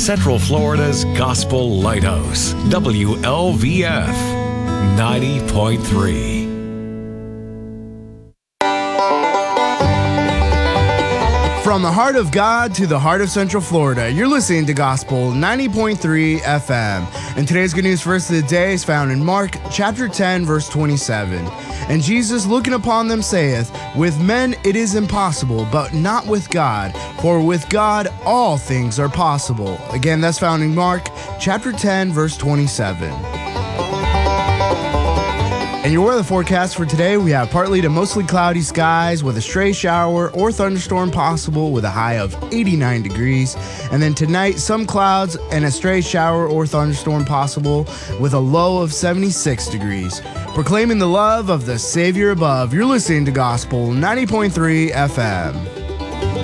Central Florida's Gospel Lighthouse, WLVF 90.3. From the heart of God to the heart of Central Florida, you're listening to Gospel 90.3 FM. And today's good news verse of the day is found in Mark chapter 10, verse 27. And Jesus, looking upon them, saith, With men it is impossible, but not with God, for with God all things are possible. Again, that's found in Mark chapter 10, verse 27. And your weather forecast for today, we have partly to mostly cloudy skies with a stray shower or thunderstorm possible with a high of 89 degrees. And then tonight, some clouds and a stray shower or thunderstorm possible with a low of 76 degrees. Proclaiming the love of the Savior above, you're listening to Gospel 90.3 FM.